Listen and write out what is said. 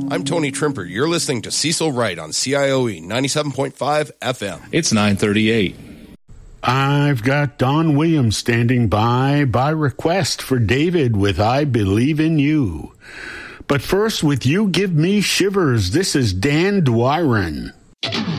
I'm Tony Trimper. You're listening to Cecil Wright on CIOE 97.5 FM. It's 9:38. I've got Don Williams standing by request for David with I Believe in You. But first, with You Give Me Shivers, this is Dan Dwyron.